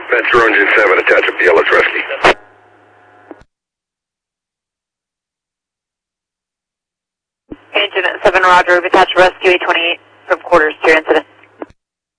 Venture Engine 7, attach up to Yellow Tresky. Engine 7, roger. We've attached rescue 828 from quarters to your incident.